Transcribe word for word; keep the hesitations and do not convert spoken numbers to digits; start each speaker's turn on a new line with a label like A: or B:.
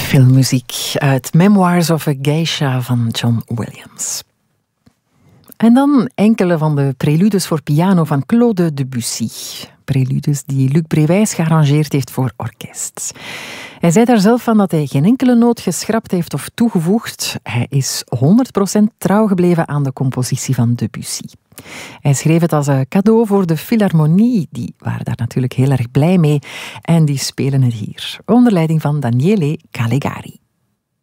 A: Filmmuziek uit Memoirs of a Geisha van John Williams. En dan enkele van de preludes voor piano van Claude Debussy. Preludes die Luc Brewijs gearrangeerd heeft voor orkest. Hij zei daar zelf van dat hij geen enkele noot geschrapt heeft of toegevoegd. Hij is honderd procent trouw gebleven aan de compositie van Debussy. Hij schreef het als een cadeau voor de Philharmonie. Die waren daar natuurlijk heel erg blij mee. En die spelen het hier, onder leiding van Daniele Calegari.